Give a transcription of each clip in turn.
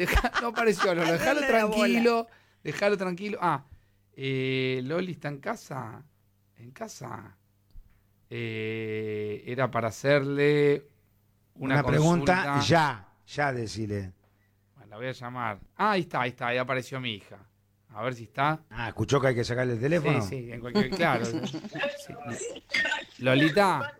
No apareció, Lolo. Dejalo Dale la tranquilo. Dejalo tranquilo. Loli está en casa. En casa. Era para hacerle una pregunta, consulta. ya decile. Bueno, la voy a llamar. Ahí está, ahí apareció mi hija. A ver si está. ¿Escuchó que hay que sacarle el teléfono? Sí, en cualquier... Claro. Sí. Lolita,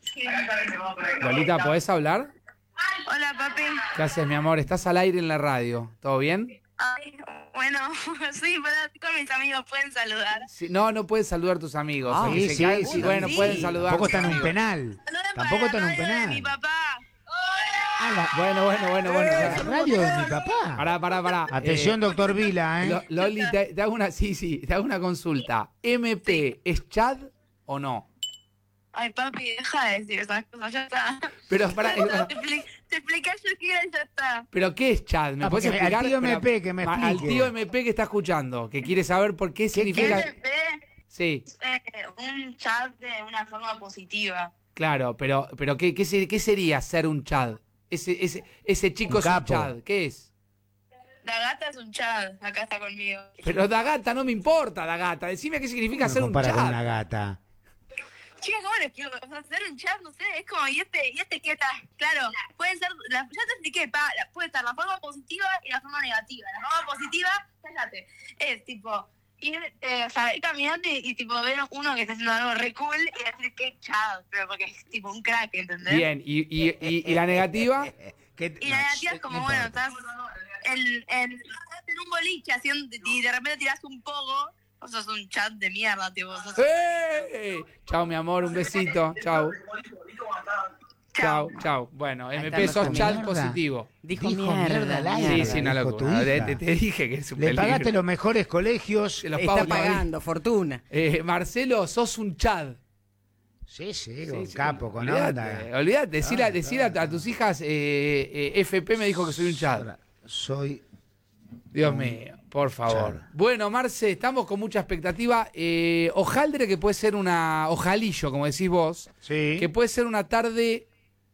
¿podés hablar? Hola, papi. ¿Qué haces, mi amor? Estás al aire en la radio. ¿Todo bien? Ay, bueno, sí, con mis amigos pueden saludar. Sí, no puedes saludar a tus amigos. Sí. Bueno, Sí. pueden saludar. Tampoco está en un penal. Saluden Tampoco está para en un la radio de penal. mi papá. Bueno. La radio de mi papá. Pará. Atención, doctor Vila, ¿eh? Loli, te hago una consulta. ¿MP es Chad o no? Ay, papi, deja de decir esas cosas, ya está. Pero Te expliqué yo qué era y ya está. ¿Pero qué es Chad? ¿Me puedes porque explicar? al tío MP que me Al explique. tío MP que está escuchando, que quiere saber por qué significa... MP, Sí, un chat de una forma positiva. claro, pero ¿qué sería ser un Chad? Ese chico Un es un capo. Chad, ¿qué es? La gata es un chat, acá está conmigo. Pero Dagata, no me importa, Dagata. Decime qué significa ser un Compara con Chad. una gata. Chicas, ¿cómo les quiero? O sea, hacer un chat, no sé, es como, ¿y este qué está? Claro, puede ser, ya te expliqué, puede estar la forma positiva y la forma negativa. La forma positiva, cállate, es tipo, ir caminando y tipo ver uno que está haciendo algo re cool y decir qué chat, pero porque es tipo un crack, ¿entendés? Bien, y la negativa... Y la negativa es como, bueno, estás estás en un boliche haciendo, y de repente tirás un pogo, vos sos un chat de mierda, tipo, sos Chao, mi amor, un besito. Chao. Chao. Bueno, Ahí MP está, sos no Chad mierda. positivo. Dijo mierda mierda. al aire. Sí, una dijo tu locura. hija. Te dije que es un Le peligro. pagaste los mejores colegios. Se los Está pago todavía. pagando, fortuna. Marcelo, sos un Chad. Sí, con Sí, capo, con olvidate, onda. Olvidate, decile a tus hijas, FP me dijo que soy un Chad. Soy... Dios mío, por favor. Chad. Bueno, Marce, estamos con mucha expectativa. Hojaldre, que puede ser ojalillo, como decís vos, Sí. que puede ser una tarde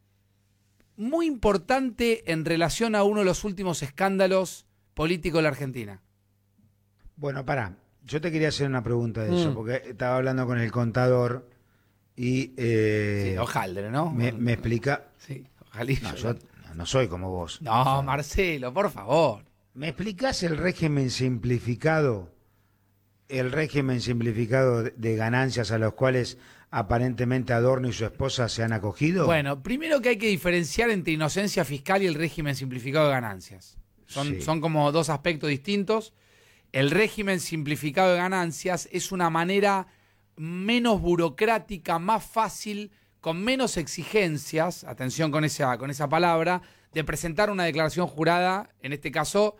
muy importante en relación a uno de los últimos escándalos políticos de la Argentina. Bueno, pará. Yo te quería hacer una pregunta de eso, porque estaba hablando con el contador y Sí, Hojaldre, ¿no? me explica... Sí, ojalillo. No, yo no soy como vos. No, Marcelo, por favor. ¿Me explicás el régimen simplificado? El régimen simplificado de ganancias a los cuales aparentemente Adorno y su esposa se han acogido. Bueno, primero que hay que diferenciar entre inocencia fiscal y el régimen simplificado de ganancias. Sí. Son como dos aspectos distintos. El régimen simplificado de ganancias es una manera menos burocrática, más fácil, con menos exigencias, atención con esa palabra, de presentar una declaración jurada, en este caso,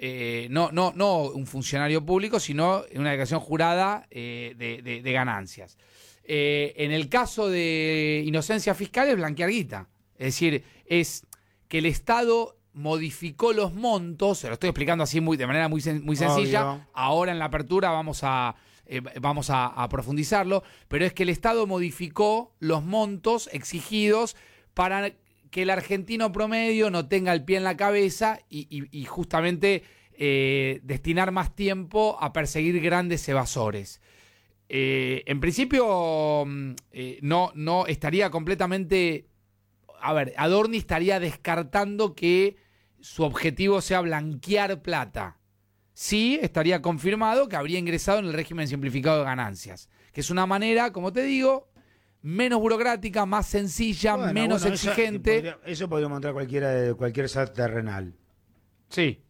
no un funcionario público, sino una declaración jurada de ganancias. En el caso de inocencia fiscal es blanquear guita. Es decir, es que el Estado modificó los montos, se lo estoy explicando así de manera muy sencilla. Obvio. Ahora en la apertura vamos a profundizarlo, pero es que el Estado modificó los montos exigidos para que el argentino promedio no tenga el pie en la cabeza y justamente destinar más tiempo a perseguir grandes evasores. En principio no estaría completamente... A ver, Adorni estaría descartando que su objetivo sea blanquear plata. Sí, estaría confirmado que habría ingresado en el régimen simplificado de ganancias, que es una manera, como te digo, menos burocrática, más sencilla, Bueno, menos bueno, exigente. Eso podría mostrar cualquiera de cualquier SAT terrenal. Sí.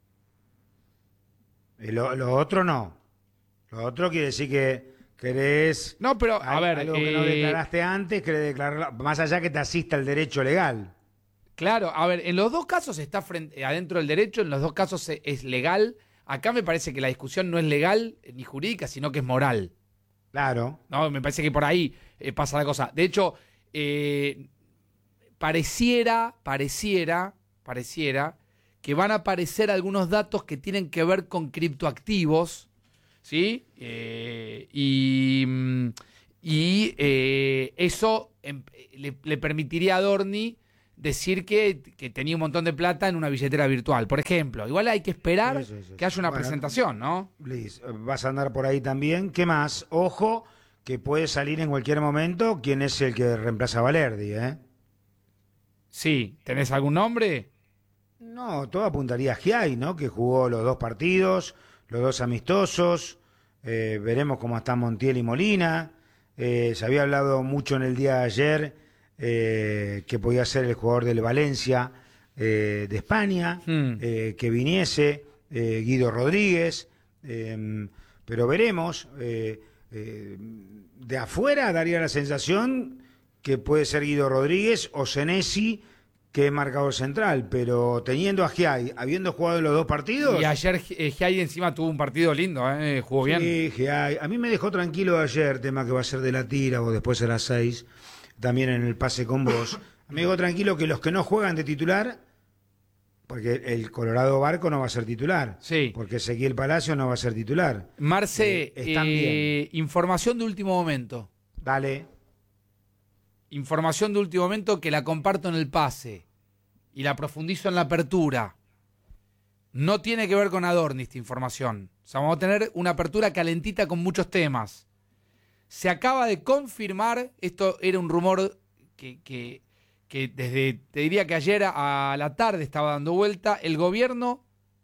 Y lo otro no. Lo otro quiere decir que querés... No, pero, a ver... Algo que no declaraste antes, querés declararlo, más allá que te asista el derecho legal. Claro, a ver, en los dos casos está adentro del derecho, en los dos casos es legal. Acá me parece que la discusión no es legal ni jurídica, sino que es moral. Claro. No, me parece que por ahí pasa la cosa. De hecho, pareciera que van a aparecer algunos datos que tienen que ver con criptoactivos, ¿sí? Y eso le permitiría a Adorni decir que tenía un montón de plata en una billetera virtual, por ejemplo. Igual hay que esperar Sí. que haya una Bueno, presentación, ¿no? Liz, vas a andar por ahí también. ¿Qué más? Ojo, que puede salir en cualquier momento quién es el que reemplaza a Valerdi, ¿eh? Sí, ¿tenés algún nombre? No, todo apuntaría a Giai, ¿no? Que jugó los 2 partidos, los 2 amistosos. Veremos cómo están Montiel y Molina. Se había hablado mucho en el día de ayer que podía ser el jugador del Valencia de España, que viniese Guido Rodríguez. Pero veremos. De afuera daría la sensación que puede ser Guido Rodríguez o Senesi, que es marcador central, pero teniendo a Giai, habiendo jugado los 2 partidos... Y ayer Giai encima tuvo un partido lindo, jugó bien. Sí, Giai. A mí me dejó tranquilo ayer, tema que va a ser de la tira o después a las 6, también en el pase con vos. A mí me dejó tranquilo que los que no juegan de titular, porque el Colorado Barco no va a ser titular, Sí. porque Ezequiel Palacio no va a ser titular. Marce, están bien. información de último momento. Dale. Información de último momento que la comparto en el pase y la profundizo en la apertura. No tiene que ver con Adorni esta información. O sea, vamos a tener una apertura calentita con muchos temas. Se acaba de confirmar, esto era un rumor que desde, te diría que ayer a la tarde estaba dando vuelta, el gobierno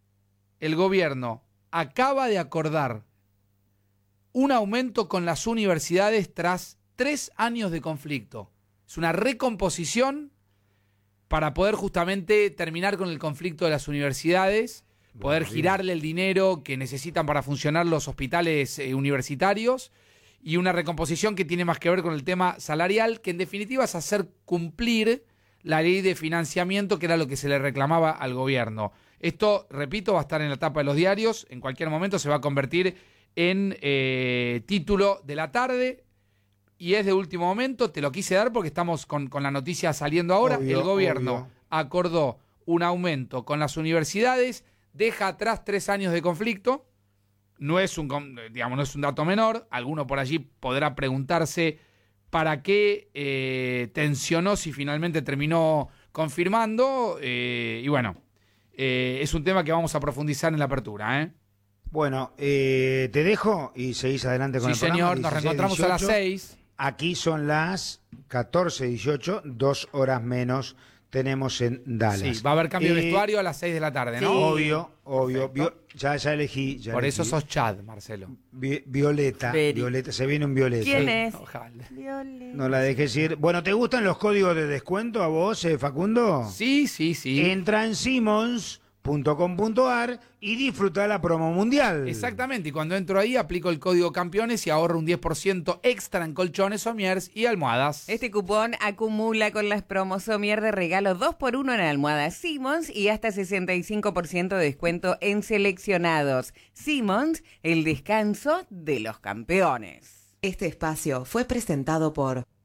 acaba de acordar un aumento con las universidades tras 3 años de conflicto. Es una recomposición para poder justamente terminar con el conflicto de las universidades, poder girarle el dinero que necesitan para funcionar los hospitales universitarios, y una recomposición que tiene más que ver con el tema salarial, que en definitiva es hacer cumplir la ley de financiamiento, que era lo que se le reclamaba al gobierno. Esto, repito, va a estar en la tapa de los diarios, en cualquier momento se va a convertir en título de la tarde, y es de último momento, te lo quise dar porque estamos con la noticia saliendo ahora. Obvio, el gobierno obvio. acordó un aumento con las universidades, deja atrás 3 años de conflicto, no es un dato menor. Alguno por allí podrá preguntarse para qué tensionó si finalmente terminó confirmando, y bueno, es un tema que vamos a profundizar en la apertura, ¿eh? Bueno, te dejo y seguís adelante con Sí, el programa. señor, nos 16, reencontramos a las 18. 6. Aquí son las 14:18, 2 horas menos tenemos en Dallas. Sí, va a haber cambio de vestuario a las 6 de la tarde, ¿no? Obvio. Ya elegí. Por eso elegí. sos Chad, Marcelo. Violeta, Veri. Violeta, se viene un Violeta. ¿Quién es? Ojalá. Violeta. No la dejes ir. Bueno, ¿te gustan los códigos de descuento a vos, Facundo? Sí. Entra en Simmons.com.ar y disfruta la promo mundial. Exactamente, y cuando entro ahí aplico el código campeones y ahorro un 10% extra en colchones, sommiers y almohadas. Este cupón acumula con las promos Somier de regalo 2x1 en almohadas Simmons y hasta 65% de descuento en seleccionados. Simmons, el descanso de los campeones. Este espacio fue presentado por